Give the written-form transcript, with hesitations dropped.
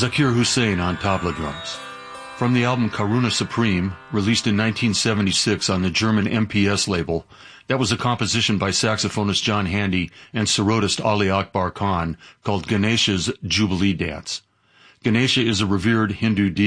Zakir Hussain on tabla drums. From the album Karuna Supreme, released in 1976 on the German MPS label, that was a composition by saxophonist John Handy and sarodist Ali Akbar Khan called Ganesha's Jubilee Dance. Ganesha is a revered Hindu deity